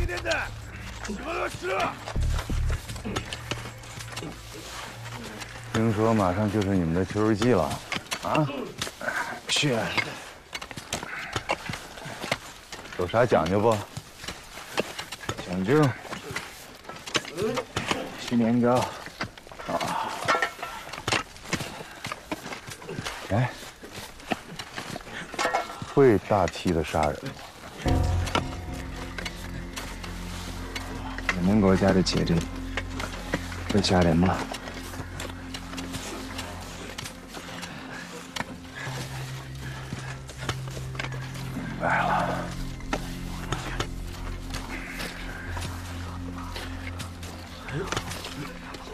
听说马上就是你们的秋日祭了，啊？ 是。 有啥讲究不？ 讲究。吃年糕。 啊。哎，会大批的杀人吗？ 我们国家的节日会杀人吗？